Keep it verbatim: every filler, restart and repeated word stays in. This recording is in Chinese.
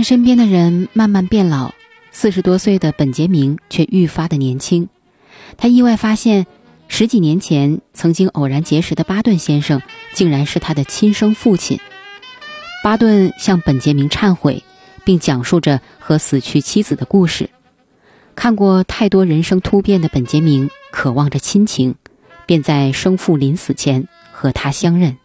着身边的人慢慢变老，四十多岁的本杰明却愈发的年轻。他意外发现，十几年前曾经偶然结识的巴顿先生，竟然是他的亲生父亲。巴顿向本杰明忏悔，并讲述着和死去妻子的故事。看过太多人生突变的本杰明，渴望着亲情，便在生父临死前和他相认。